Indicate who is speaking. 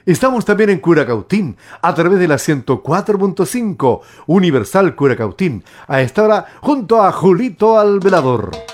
Speaker 1: Estamos también en Curacautín, a través de la 104.5 Universal Curacautín, a esta hora junto a Julito Alvelador.